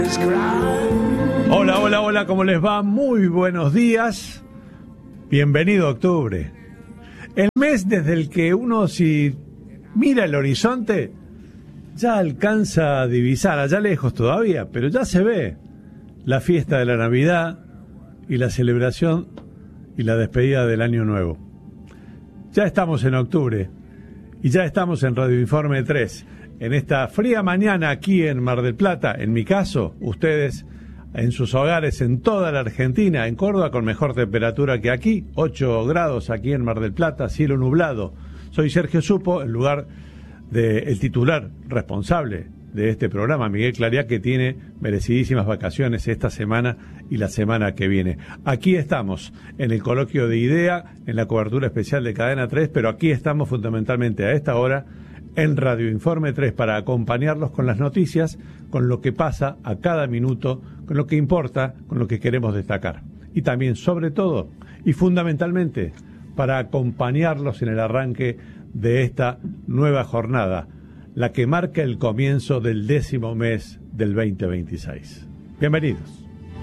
Hola, hola, hola, ¿cómo les va? Muy buenos días. Bienvenido a octubre. El mes desde el que uno, si mira el horizonte, ya alcanza a divisar, allá lejos todavía, pero ya se ve la fiesta de la Navidad y la celebración y la despedida del Año Nuevo. Ya estamos en octubre y ya estamos en Radio Informe 3. En esta fría mañana aquí en Mar del Plata, en mi caso, ustedes en sus hogares en toda la Argentina, en Córdoba con mejor temperatura que aquí, 8 grados aquí en Mar del Plata, cielo nublado. Soy Sergio Supo, en lugar del titular responsable de este programa, Miguel Clariá, que tiene merecidísimas vacaciones esta semana y la semana que viene. Aquí estamos, en el coloquio de IDEA, en la cobertura especial de Cadena 3, pero aquí estamos fundamentalmente a esta hora en Radio Informe 3 para acompañarlos con las noticias, con lo que pasa a cada minuto, con lo que importa, con lo que queremos destacar. Y también, sobre todo, y fundamentalmente, para acompañarlos en el arranque de esta nueva jornada, la que marca el comienzo del 10º mes del 2026. Bienvenidos.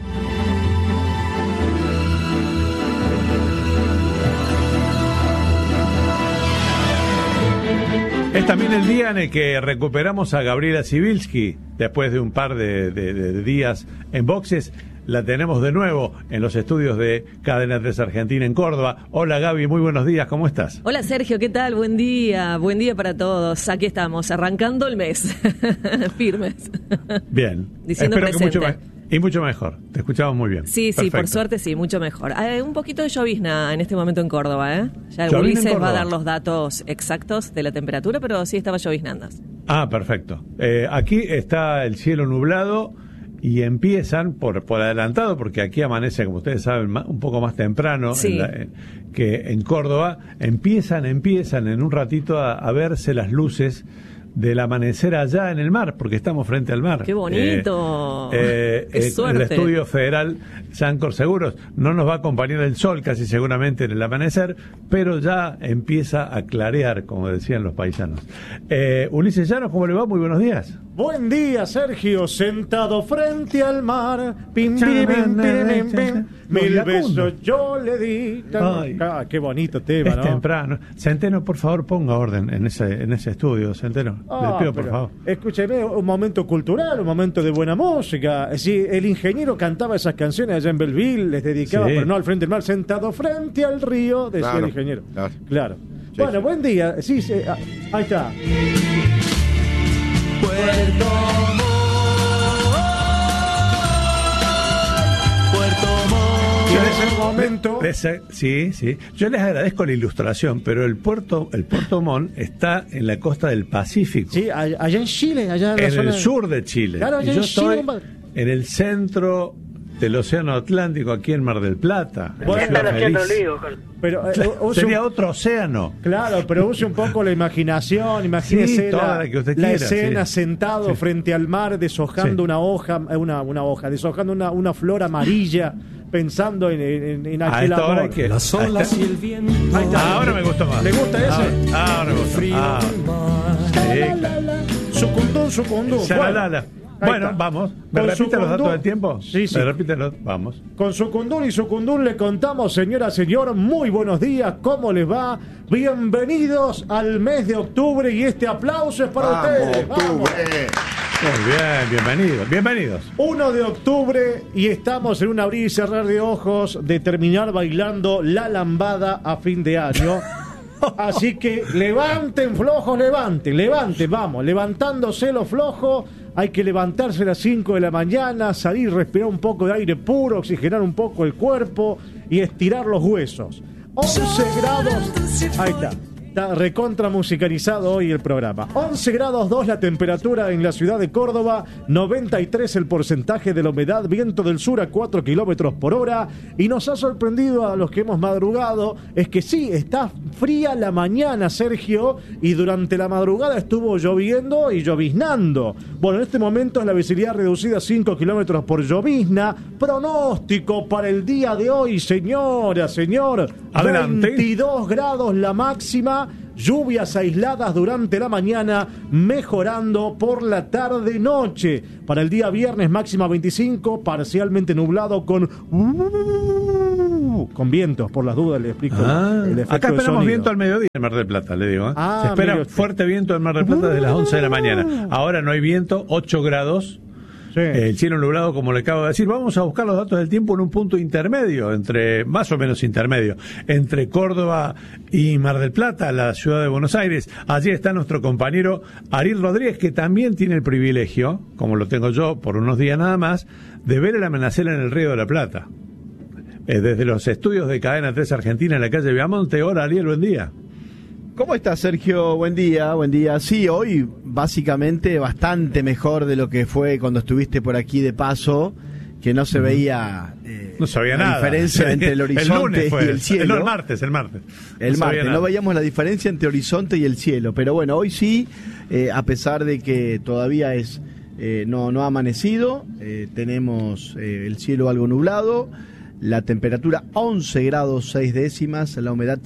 Es también el día en el que recuperamos a Gabriela Sibilski. Después de un par de días en boxes, la tenemos de nuevo en los estudios de Cadena 3 Argentina en Córdoba. Hola Gaby, muy buenos días, ¿cómo estás? Hola Sergio, ¿qué tal? Buen día para todos. Aquí estamos, arrancando el mes. Firmes. Bien. Diciendo espero presente. Que mucho mejor. Te escuchamos muy bien. Sí, Perfecto. por suerte sí, mucho mejor. Un poquito de llovizna en este momento en Córdoba, ¿eh? Ya ¿Llovizna Ulises en Córdoba? va a dar los datos exactos de la temperatura, pero sí estaba lloviznando. Ah, perfecto. Aquí está el cielo nublado y empiezan, por adelantado, porque aquí amanece, como ustedes saben, un poco más temprano Sí. que en Córdoba, empiezan en un ratito a verse las luces del amanecer allá en el mar, porque estamos frente al mar. ¡Qué bonito! ¡Qué suerte! El Estudio Federal Sancor Seguros no nos va a acompañar el sol casi seguramente en el amanecer, pero ya empieza a clarear, como decían los paisanos. Ulises Llanos, ¿cómo le va? Muy buenos días. Buen día, Sergio, sentado frente al mar, pim, pim, pim, pim, pim, mil besos yo le di. Ay. Qué bonito tema, Es ¿no? temprano. Centeno, por favor, ponga orden en ese estudio, Centeno. Le pido, por favor. Escúcheme, un momento cultural, un momento de buena música. Sí, el ingeniero cantaba esas canciones allá en Belleville, les dedicaba, Sí. pero no al frente del mar, sentado frente al río, decía Claro, el ingeniero. claro. Sí, bueno, sí. buen día. Sí, ahí está. Y en ese momento... Sí. Yo les agradezco la ilustración, pero el Puerto Montt está en la costa del Pacífico. Sí, allá en Chile, allá en la En zona el sur de Chile. Claro, Y allá yo en Chile, estoy compadre. en el centro del Océano Atlántico, aquí en Mar del Plata. en Bueno, la ciudad Están haciendo feliz. lío. Pero use Sería un- otro océano. claro, pero use un poco la imaginación, imagínese Sí, toda la que usted quiera, escena sí. sentado Sí. frente al mar, deshojando Sí. una hoja, deshojando una flor amarilla, pensando en A aquel esta hora amor. que... Las olas y el viento. Ahí está. Ahora me gustó más. ¿Le gusta ese? Ahora me gusta. Ah, sí, claro. Sucundún. Shalalala. Ahí Bueno, está. vamos. ¿Me Con repite los datos Sucundún. del tiempo? Sí. ¿Me repite vamos. Con Sucundún y Sucundún le contamos, señora, señor, muy buenos días, ¿cómo les va? Bienvenidos al mes de octubre y este aplauso es para ustedes. ¡Vamos! Octubre. Muy bien, bienvenidos. 1 de octubre y estamos en un abrir y cerrar de ojos de terminar bailando la lambada a fin de año. Así que levanten flojos, levanten, vamos, levantándose los flojos. Hay que levantarse a las 5 de la mañana, salir, respirar un poco de aire puro, oxigenar un poco el cuerpo y estirar los huesos. 11 grados, ahí está. Está recontra musicalizado hoy el programa. 11 grados 2 la temperatura en la ciudad de Córdoba, 93 el porcentaje de la humedad, viento del sur a 4 kilómetros por hora. Y nos ha sorprendido a los que hemos madrugado, es que sí, está fría la mañana, Sergio, y durante la madrugada estuvo lloviendo y lloviznando. Bueno, en este momento es la visibilidad reducida a 5 kilómetros por llovizna. Pronóstico para el día de hoy, señora, señor. Adelante. 22 grados la máxima, lluvias aisladas durante la mañana, mejorando por la tarde-noche. Para el día viernes, máxima 25, parcialmente nublado con vientos, por las dudas le explico. El efecto acá de esperamos sonido. viento al mediodía en Mar del Plata, le digo. Se espera fuerte viento en Mar del Plata desde las 11 de la mañana. Ahora no hay viento, 8 grados. Sí. El cielo nublado, como le acabo de decir. Vamos a buscar los datos del tiempo en un punto intermedio, más o menos intermedio, entre Córdoba y Mar del Plata, la ciudad de Buenos Aires. Allí está nuestro compañero Ariel Rodríguez, que también tiene el privilegio, como lo tengo yo por unos días nada más, de ver el amanecer en el Río de la Plata. Desde los estudios de Cadena 3 Argentina en la calle Viamonte. Hola Ariel, buen día. ¿Cómo estás, Sergio? Buen día, buen día. Sí, hoy básicamente bastante mejor de lo que fue cuando estuviste por aquí de paso, que no se veía, no sabía la nada. Diferencia entre el horizonte y el cielo. El martes. No veíamos la diferencia entre horizonte y el cielo, pero bueno, hoy sí, a pesar de que todavía no ha amanecido, tenemos el cielo algo nublado. La temperatura 11 grados 6 décimas, la humedad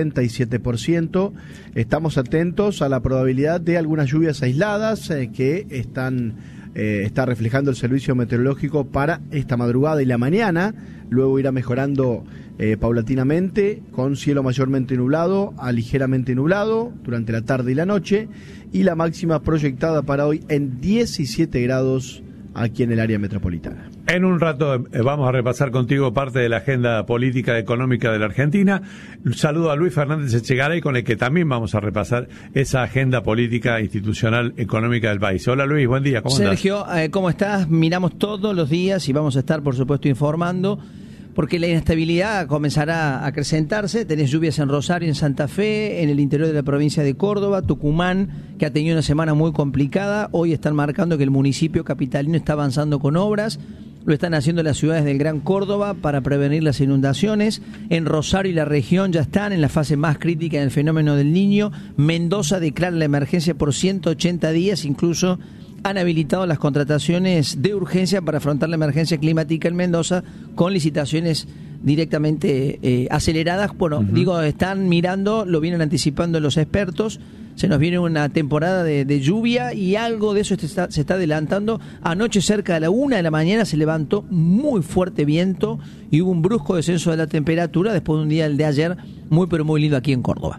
77%. Estamos atentos a la probabilidad de algunas lluvias aisladas que está reflejando el servicio meteorológico para esta madrugada y la mañana. Luego irá mejorando paulatinamente, con cielo mayormente nublado a ligeramente nublado durante la tarde y la noche, y la máxima proyectada para hoy en 17 grados aquí en el área metropolitana. En un rato vamos a repasar contigo parte de la agenda política y económica de la Argentina. Saludo a Luis Fernández Echegaray, con el que también vamos a repasar esa agenda política, institucional, económica del país. Hola Luis, buen día, ¿cómo Sergio, andás? ¿Cómo estás? Miramos todos los días y vamos a estar, por supuesto, informando, porque la inestabilidad comenzará a acrecentarse. Tenés lluvias en Rosario, en Santa Fe, en el interior de la provincia de Córdoba, Tucumán, que ha tenido una semana muy complicada. Hoy están marcando que el municipio capitalino está avanzando con obras. Lo están haciendo las ciudades del Gran Córdoba para prevenir las inundaciones. En Rosario y la región ya están en la fase más crítica del fenómeno del Niño. Mendoza declara la emergencia por 180 días, incluso han habilitado las contrataciones de urgencia para afrontar la emergencia climática en Mendoza con licitaciones directamente aceleradas. Bueno, están mirando, lo vienen anticipando los expertos. Se nos viene una temporada de lluvia y algo de eso se está adelantando. Anoche cerca de la 1 de la mañana se levantó muy fuerte viento y hubo un brusco descenso de la temperatura después de un día, el de ayer, muy pero muy lindo aquí en Córdoba.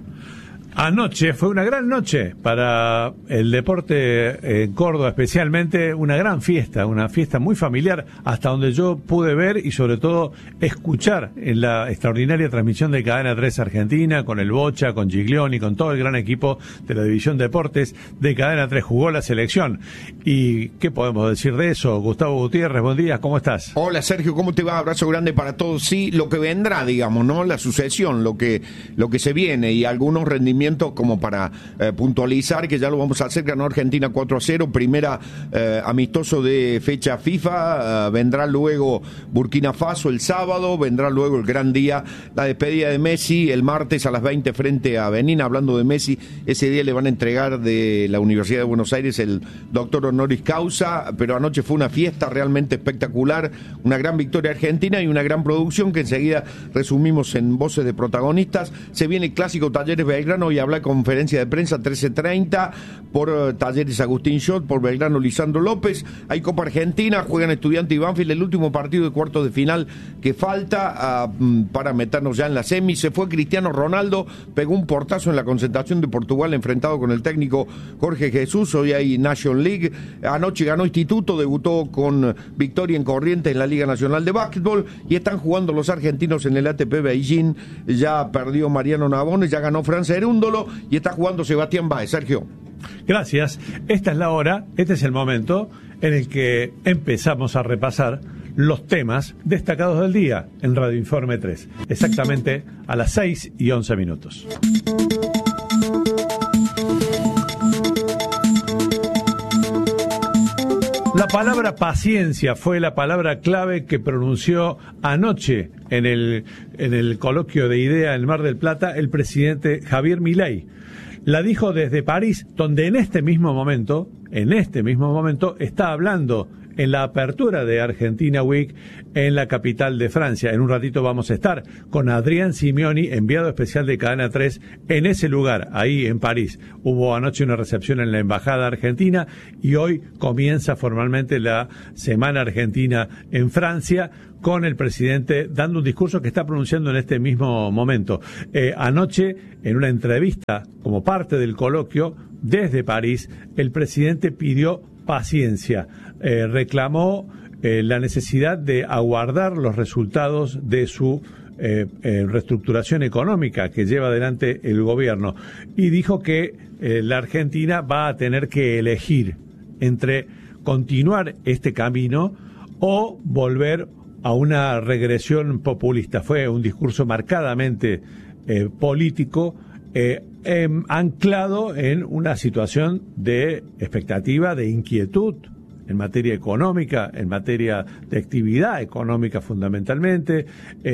Anoche fue una gran noche para el deporte en Córdoba, especialmente una gran fiesta, una fiesta muy familiar, hasta donde yo pude ver y sobre todo escuchar en la extraordinaria transmisión de Cadena 3 Argentina, con el Bocha, con Giglioni, con todo el gran equipo de la División Deportes de Cadena 3. Jugó la selección. ¿Y qué podemos decir de eso? Gustavo Gutiérrez, buen día, ¿cómo estás? Hola Sergio, ¿cómo te va? Abrazo grande para todos. Sí, lo que vendrá, digamos, ¿no? La sucesión, lo que se viene y algunos rendimientos como para puntualizar, que ya lo vamos a hacer. Ganó Argentina 4-0, primera amistoso de fecha FIFA. Vendrá luego Burkina Faso el sábado, vendrá luego el gran día, la despedida de Messi el martes a las 20 frente a Benín. Hablando de Messi, ese día le van a entregar de la Universidad de Buenos Aires el doctor honoris causa, pero anoche fue una fiesta realmente espectacular, una gran victoria argentina y una gran producción que enseguida resumimos en voces de protagonistas. Se viene el clásico Talleres Belgrano y habla conferencia de prensa 13:30 por Talleres Agustín Schott, por Belgrano Lisandro López. Hay Copa Argentina, juegan Estudiantes y Banfield, el último partido de cuartos de final que falta para meternos ya en la semi. Se fue Cristiano Ronaldo, pegó un portazo en la concentración de Portugal enfrentado con el técnico Jorge Jesús. Hoy hay Nation League. Anoche ganó Instituto, debutó con victoria en Corrientes en la Liga Nacional de Básquetbol y están jugando los argentinos en el ATP Beijing. Ya perdió Mariano Navone, ya ganó Fran Cerúndolo y está jugando Sebastián Báez. Sergio. Gracias. Esta es la hora, este es el momento en el que empezamos a repasar los temas destacados del día en Radio Informe 3, exactamente a las 6:11. La palabra paciencia fue la palabra clave que pronunció anoche en el coloquio de idea en el Mar del Plata el presidente Javier Milei. La dijo desde París, donde en este mismo momento está hablando en la apertura de Argentina Week en la capital de Francia. En un ratito vamos a estar con Adrián Simioni, enviado especial de Cadena 3, en ese lugar, ahí en París. Hubo anoche una recepción en la Embajada Argentina y hoy comienza formalmente la Semana Argentina en Francia, con el presidente dando un discurso que está pronunciando en este mismo momento. Anoche, en una entrevista como parte del coloquio desde París, el presidente pidió paciencia, reclamó la necesidad de aguardar los resultados de su reestructuración económica que lleva adelante el gobierno, y dijo que la Argentina va a tener que elegir entre continuar este camino o volver a una regresión populista. Fue un discurso marcadamente político, anclado en una situación de expectativa, de inquietud en materia económica, en materia de actividad económica fundamentalmente.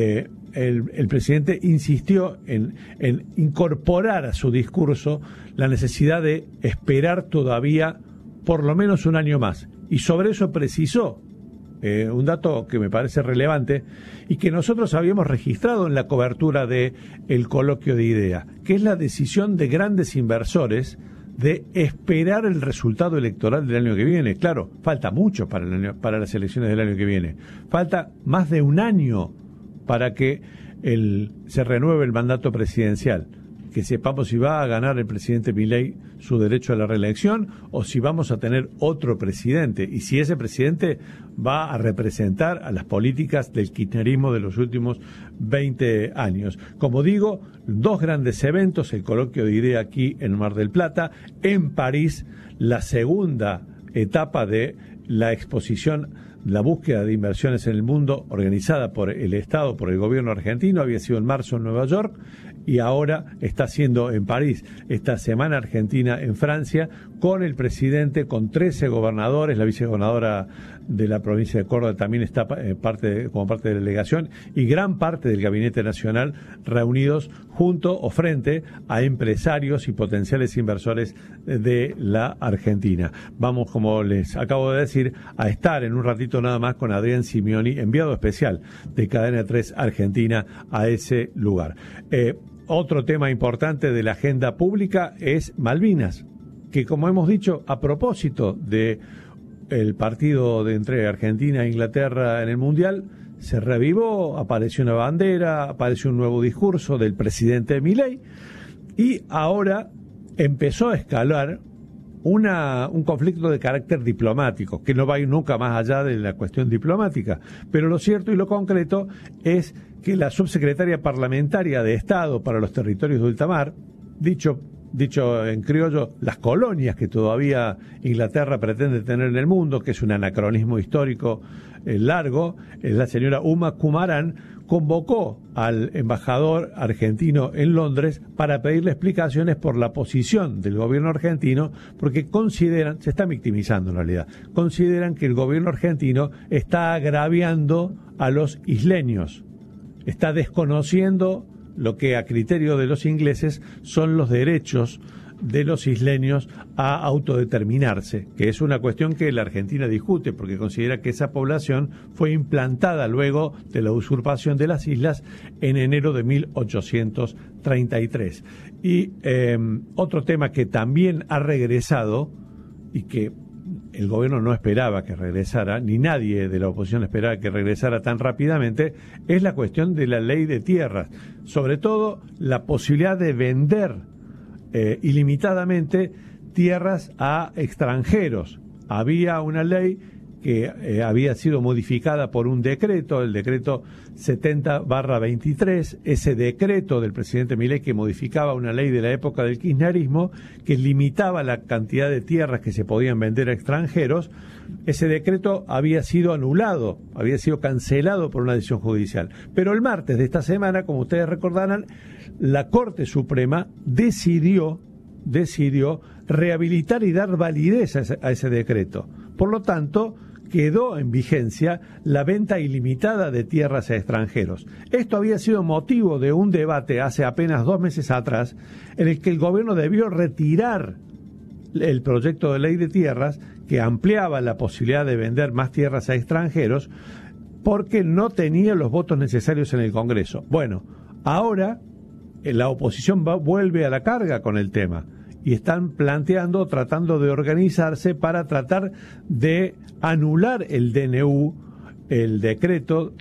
El presidente insistió en incorporar a su discurso la necesidad de esperar todavía por lo menos un año más. Y sobre eso precisó un dato que me parece relevante y que nosotros habíamos registrado en la cobertura de el coloquio de IDEA, que es la decisión de grandes inversores de esperar el resultado electoral del año que viene. Claro, falta mucho para las elecciones del año que viene. Falta más de un año para que se renueve el mandato presidencial. Que sepamos si va a ganar el presidente Milei su derecho a la reelección o si vamos a tener otro presidente, y si ese presidente va a representar a las políticas del kirchnerismo de los últimos 20 años. Como digo, dos grandes eventos: el coloquio de IDEA aquí en Mar del Plata, en París la segunda etapa de la exposición La búsqueda de inversiones en el mundo, organizada por el Estado, por el gobierno argentino. Había sido en marzo en Nueva York y ahora está siendo en París esta Semana Argentina en Francia, con el presidente, con 13 gobernadores. La vicegobernadora de la provincia de Córdoba también está como parte de la delegación, y gran parte del Gabinete Nacional reunidos junto o frente a empresarios y potenciales inversores de la Argentina. Vamos, como les acabo de decir, a estar en un ratito nada más con Adrián Simioni, enviado especial de Cadena 3 Argentina, a ese lugar. Otro tema importante de la agenda pública es Malvinas, que, como hemos dicho, a propósito de el partido entre Argentina e Inglaterra en el Mundial, se revivó, apareció una bandera, apareció un nuevo discurso del presidente Milei, y ahora empezó a escalar un conflicto de carácter diplomático, que no va a ir nunca más allá de la cuestión diplomática. Pero lo cierto y lo concreto es que la subsecretaria parlamentaria de Estado para los territorios de ultramar, dicho en criollo, las colonias que todavía Inglaterra pretende tener en el mundo, que es un anacronismo histórico largo, la señora Uma Kumaran, convocó al embajador argentino en Londres para pedirle explicaciones por la posición del gobierno argentino, porque consideran, se está victimizando en realidad, consideran que el gobierno argentino está agraviando a los isleños, está desconociendo lo que a criterio de los ingleses son los derechos de los isleños a autodeterminarse, que es una cuestión que la Argentina discute porque considera que esa población fue implantada luego de la usurpación de las islas en enero de 1833. Y otro tema que también ha regresado y que el gobierno no esperaba que regresara, ni nadie de la oposición esperaba que regresara tan rápidamente, es la cuestión de la ley de tierras, sobre todo la posibilidad de vender ilimitadamente tierras a extranjeros. Había una ley que había sido modificada por un decreto, el decreto 70/23, ese decreto del presidente Milei que modificaba una ley de la época del kirchnerismo que limitaba la cantidad de tierras que se podían vender a extranjeros. Ese decreto había sido anulado, había sido cancelado por una decisión judicial. Pero el martes de esta semana, como ustedes recordarán, la Corte Suprema decidió rehabilitar y dar validez a ese decreto. Por lo tanto, quedó en vigencia la venta ilimitada de tierras a extranjeros. Esto había sido motivo de un debate hace apenas 2 meses atrás, en el que el gobierno debió retirar el proyecto de ley de tierras que ampliaba la posibilidad de vender más tierras a extranjeros porque no tenía los votos necesarios en el Congreso. Bueno, ahora la oposición vuelve a la carga con el tema y están tratando de organizarse para tratar de anular el DNU, el decreto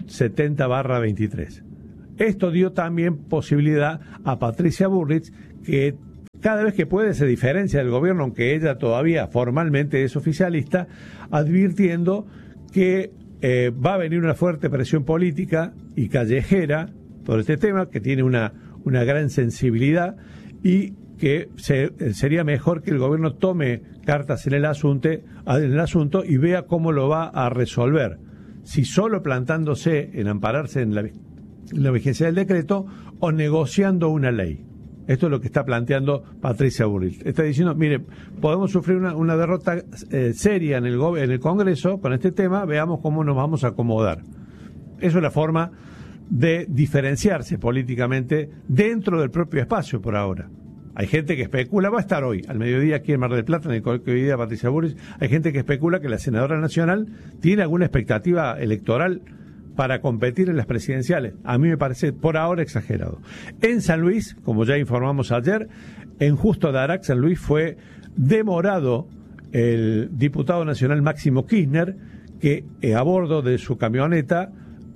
70/23. Esto dio también posibilidad a Patricia Bullrich, que cada vez que puede se diferencia del gobierno, aunque ella todavía formalmente es oficialista, advirtiendo que va a venir una fuerte presión política y callejera por este tema, que tiene una gran sensibilidad y que sería mejor que el gobierno tome cartas en el asunto y vea cómo lo va a resolver. Si solo plantándose en ampararse en la vigencia del decreto o negociando una ley. Esto es lo que está planteando Patricia Bullrich. Está diciendo, mire, podemos sufrir una derrota seria en el Congreso con este tema, veamos cómo nos vamos a acomodar. Eso es la forma de diferenciarse políticamente dentro del propio espacio por ahora. Hay gente que especula, va a estar hoy, al mediodía aquí en Mar del Plata, en el coloquio de Patricia Bullrich, hay gente que especula que la senadora nacional tiene alguna expectativa electoral para competir en las presidenciales. A mí me parece por ahora exagerado. En San Luis, como ya informamos ayer, en Justo de Arac, San Luis, fue demorado el diputado nacional Máximo Kirchner, que a bordo de su camioneta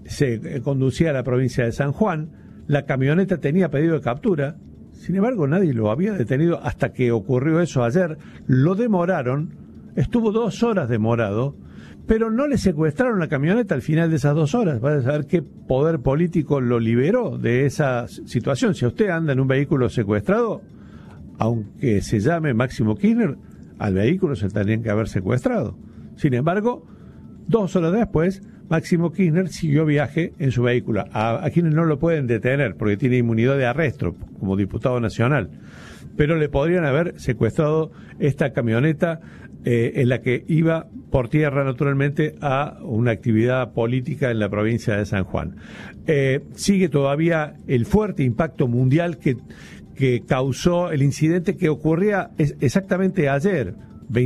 se conducía a la provincia de San Juan. La camioneta tenía pedido de captura, sin embargo nadie lo había detenido hasta que ocurrió eso ayer. Lo demoraron, estuvo 2 horas demorado, pero no le secuestraron la camioneta al final de esas 2 horas. Vas a saber qué poder político lo liberó de esa situación. Si usted anda en un vehículo secuestrado, aunque se llame Máximo Kirchner, al vehículo se tendrían que haber secuestrado. Sin embargo, 2 horas después, Máximo Kirchner siguió viaje en su vehículo. A quienes no lo pueden detener porque tiene inmunidad de arresto como diputado nacional, pero le podrían haber secuestrado esta camioneta en la que iba por tierra naturalmente a una actividad política en la provincia de San Juan. Sigue todavía el fuerte impacto mundial que causó el incidente que ocurría exactamente ayer,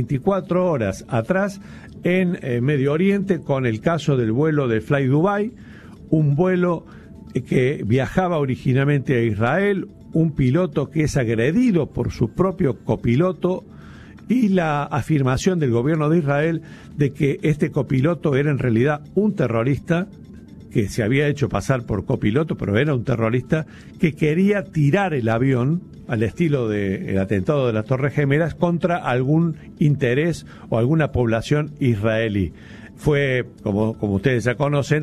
24 horas atrás, en Medio Oriente, con el caso del vuelo de Fly Dubai, un vuelo que viajaba originalmente a Israel, un piloto que es agredido por su propio copiloto y la afirmación del gobierno de Israel de que este copiloto era en realidad un terrorista que se había hecho pasar por copiloto, pero era un terrorista que quería tirar el avión al estilo del atentado de las Torres Gemelas contra algún interés o alguna población israelí. Fue, como ustedes ya conocen,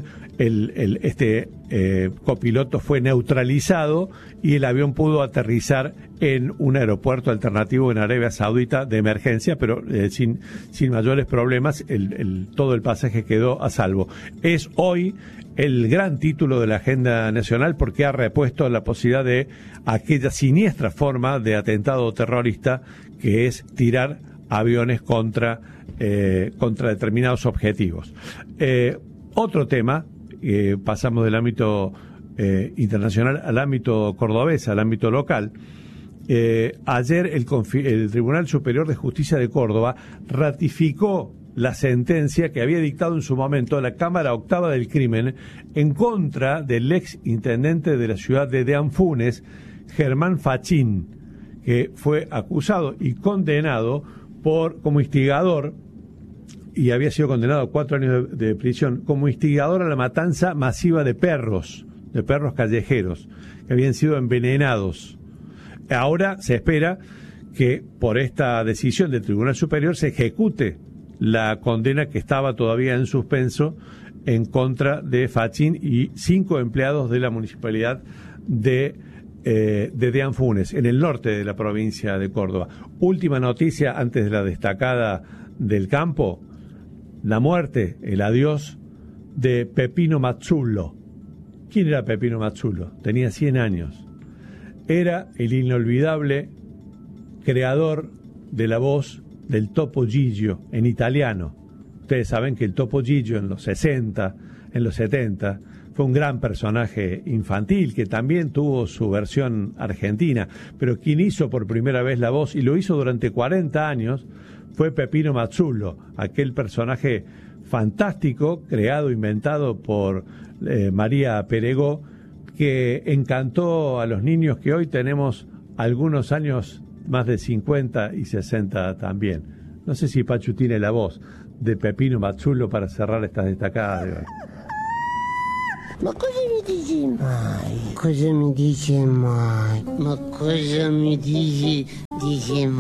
este copiloto fue neutralizado y el avión pudo aterrizar en un aeropuerto alternativo en Arabia Saudita de emergencia, pero sin mayores problemas. Todo el pasaje quedó a salvo. Es hoy el gran título de la agenda nacional porque ha repuesto la posibilidad de aquella siniestra forma de atentado terrorista que es tirar aviones contra determinados objetivos. Otro tema, pasamos del ámbito internacional al ámbito cordobés, al ámbito local. Ayer el Tribunal Superior de Justicia de Córdoba ratificó la sentencia que había dictado en su momento la Cámara Octava del Crimen en contra del ex intendente de la ciudad de Deanfunes, Germán Fachín, que fue acusado y condenado como instigador, y había sido condenado a 4 años de prisión, como instigador a la matanza masiva de perros callejeros, que habían sido envenenados. Ahora se espera que por esta decisión del Tribunal Superior se ejecute la condena que estaba todavía en suspenso en contra de Fachín y 5 empleados de la municipalidad de Deanfunes, en el norte de la provincia de Córdoba. Última noticia antes de la destacada del campo: la muerte, el adiós de Pepino Mazzullo. ¿Quién era Pepino Mazzullo? Tenía 100 años. Era el inolvidable creador de la voz del Topo Gigio en italiano. Ustedes saben que el Topo Gigio en los 60, en los 70, fue un gran personaje infantil que también tuvo su versión argentina, pero quien hizo por primera vez la voz, y lo hizo durante 40 años, fue Peppino Mazzullo, aquel personaje fantástico, creado, inventado por María Perego, que encantó a los niños que hoy tenemos algunos años, más de 50 y 60 también. No sé si Pachu tiene la voz de Peppino Mazzullo para cerrar estas destacadas de hoy. Ma cosa mi dici mai? Cosa mi dici mai? Ma cosa mi dici mai?